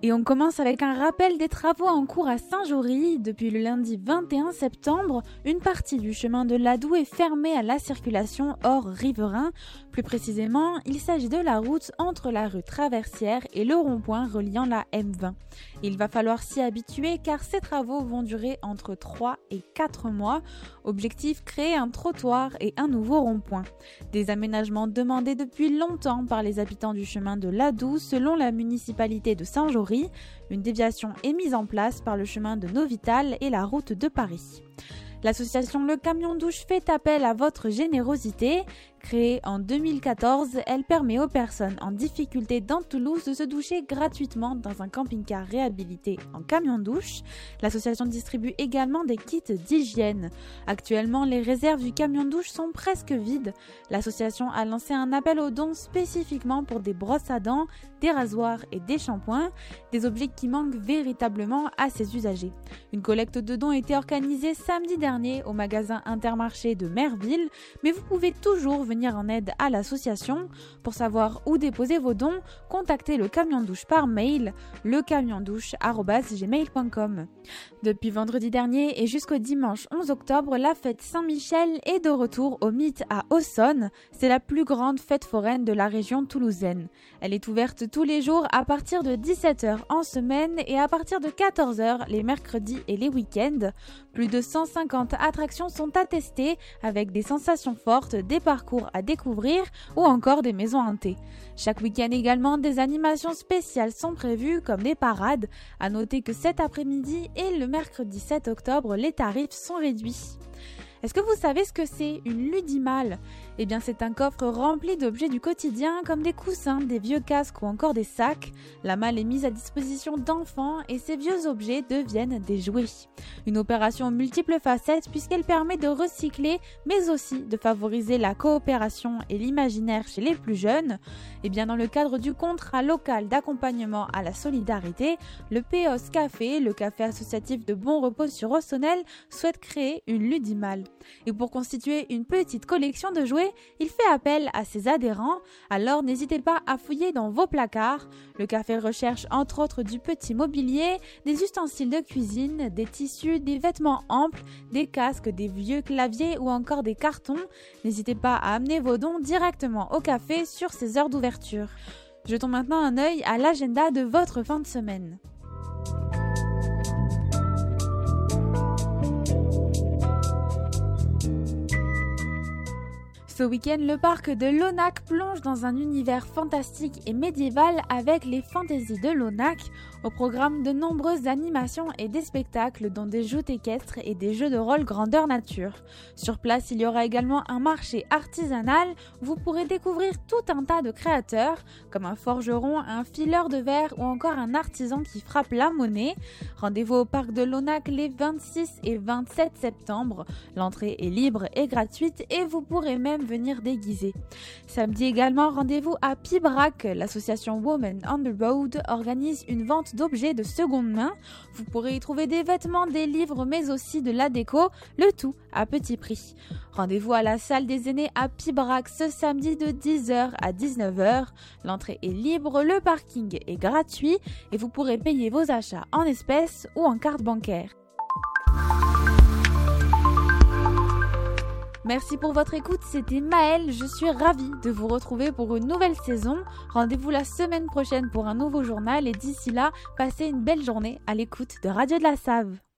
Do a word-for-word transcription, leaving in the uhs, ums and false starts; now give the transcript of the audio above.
Et on commence avec un rappel des travaux en cours à Saint-Jory. Depuis le lundi vingt et un septembre, une partie du chemin de l'Adoux est fermée à la circulation hors riverain. Plus précisément, il s'agit de la route entre la rue Traversière et le rond-point reliant la M vingt. Il va falloir s'y habituer car ces travaux vont durer entre trois et quatre mois. Objectif, créer un trottoir et un nouveau rond-point. Des aménagements demandés depuis longtemps par les habitants du chemin de l'Adoux selon la municipalité de Saint-Jory. Une déviation est mise en place par le chemin de Novital et la route de Paris. L'association Le Camion Douche fait appel à votre générosité. Créée en deux mille quatorze, elle permet aux personnes en difficulté dans Toulouse de se doucher gratuitement dans un camping-car réhabilité en camion douche. L'association distribue également des kits d'hygiène. Actuellement, les réserves du camion douche sont presque vides. L'association a lancé un appel aux dons spécifiquement pour des brosses à dents, des rasoirs et des shampoings, des objets qui manquent véritablement à ses usagers. Une collecte de dons a été organisée samedi dernier au magasin Intermarché de Merville, mais vous pouvez toujours venir venir en aide à l'association. Pour savoir où déposer vos dons, contactez le camion douche par mail lecamiondouche arobase gmail point com. Depuis vendredi dernier et jusqu'au dimanche onze octobre, la fête Saint-Michel est de retour au Mythe à Aussonne. C'est la plus grande fête foraine de la région toulousaine. Elle est ouverte tous les jours à partir de dix-sept heures en semaine et à partir de quatorze heures les mercredis et les week-ends. Plus de cent cinquante attractions sont attestées avec des sensations fortes, des parcours à découvrir ou encore des maisons hantées. Chaque week-end également, des animations spéciales sont prévues comme des parades. À noter que cet après-midi et le mercredi sept octobre, les tarifs sont réduits. Est-ce que vous savez ce que c'est une ludimale ? Eh bien, c'est un coffre rempli d'objets du quotidien comme des coussins, des vieux casques ou encore des sacs. La malle est mise à disposition d'enfants et ces vieux objets deviennent des jouets. Une opération aux multiples facettes puisqu'elle permet de recycler mais aussi de favoriser la coopération et l'imaginaire chez les plus jeunes. Eh bien, dans le cadre du contrat local d'accompagnement à la solidarité, le P O S Café, le café associatif de Bon Repos sur Ossonel, souhaite créer une ludimale. Et pour constituer une petite collection de jouets, il fait appel à ses adhérents, alors n'hésitez pas à fouiller dans vos placards. Le café recherche entre autres du petit mobilier, des ustensiles de cuisine, des tissus, des vêtements amples, des casques, des vieux claviers ou encore des cartons. N'hésitez pas à amener vos dons directement au café sur ses heures d'ouverture. Jetons maintenant un œil à l'agenda de votre fin de semaine. Ce week-end, le parc de Lonac plonge dans un univers fantastique et médiéval avec les fantaisies de Lonac. Au programme, de nombreuses animations et des spectacles dont des joutes équestres et des jeux de rôle grandeur nature. Sur place, il y aura également un marché artisanal où vous pourrez découvrir tout un tas de créateurs comme un forgeron, un fileur de verre ou encore un artisan qui frappe la monnaie. Rendez-vous au parc de Lonac les vingt-six et vingt-sept septembre. L'entrée est libre et gratuite et vous pourrez même venir déguiser. Samedi également, rendez-vous à Pibrac. L'association Women on the Road organise une vente d'objets de seconde main. Vous pourrez y trouver des vêtements, des livres, mais aussi de la déco, le tout à petit prix. Rendez-vous à la salle des aînés à Pibrac ce samedi de dix heures à dix-neuf heures. L'entrée est libre, le parking est gratuit et vous pourrez payer vos achats en espèces ou en carte bancaire. Merci pour votre écoute, c'était Maëlle, je suis ravie de vous retrouver pour une nouvelle saison. Rendez-vous la semaine prochaine pour un nouveau journal et d'ici là, passez une belle journée à l'écoute de Radio de la Save.